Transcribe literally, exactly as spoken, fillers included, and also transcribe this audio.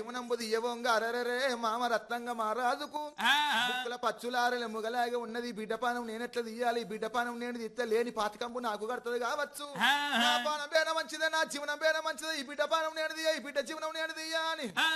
జీవనంబుది ఏవోంగ అరరరే మామ రత్నంగా మారాజుకు ముక్కుల పచ్చులారల ముగలాగా ఉన్నది బిడ్డపానం నేనెట్లా తీయాలి బిడ్డపానం నేను తీస్తే లేని పాతకంపు నాకు కడుతుంది కావచ్చు నా పానం పేర మంచిదే నా జీవనం పేర మంచిదే ఈ బిడ్డపానం నేను తీయ ఈ బిడ్డ జీవనం నేను తీయాలి